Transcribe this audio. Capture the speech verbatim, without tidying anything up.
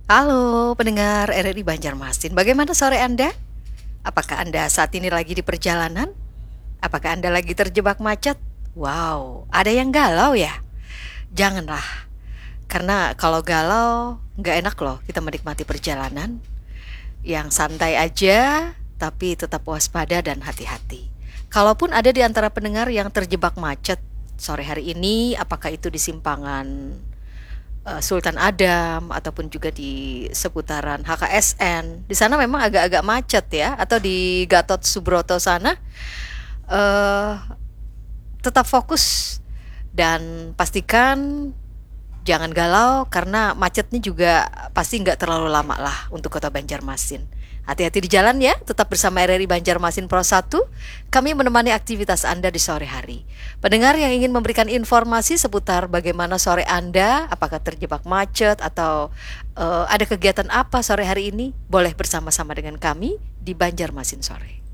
Halo pendengar R R I Banjarmasin, bagaimana sore Anda? Apakah Anda saat ini lagi di perjalanan? Apakah Anda lagi terjebak macet? Wow, ada yang galau ya? Janganlah, karena kalau galau nggak enak loh kita menikmati perjalanan. Yang santai aja, tapi tetap waspada dan hati-hati. Kalaupun ada di antara pendengar yang terjebak macet sore hari ini, apakah itu di simpangan eh, Sultan Adam ataupun juga di seputaran H K S N. Di sana memang agak-agak macet ya, atau di Gatot Subroto sana eh tetap fokus dan pastikan jangan galau karena macetnya juga pasti nggak terlalu lama lah untuk kota Banjarmasin. Hati-hati di jalan ya, tetap bersama R R I Banjarmasin Pro satu. Kami menemani aktivitas Anda di sore hari. Pendengar yang ingin memberikan informasi seputar bagaimana sore Anda, apakah terjebak macet atau eh, ada kegiatan apa sore hari ini, boleh bersama-sama dengan kami di Banjarmasin Sore.